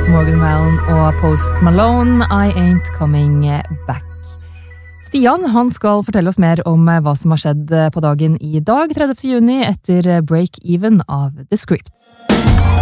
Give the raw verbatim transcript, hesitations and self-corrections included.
Morgan Wallen og Post Malone, I Ain't Coming Back. Stian, han skal fortelle oss mer om hva som har skjedd på dagen i dag, tredivte juni, etter Break Even av The Script.